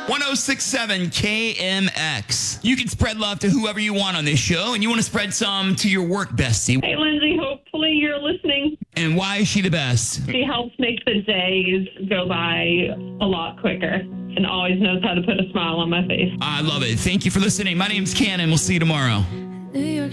1067 KMX. You can spread love to whoever you want on this show, and you want to spread some to your work bestie. Hey, Lindsay, hopefully you're listening. And why is she the best? She helps make the days go by a lot quicker and always knows how to put a smile on my face. I love it. Thank you for listening. My name's Cannon. We'll see you tomorrow. New York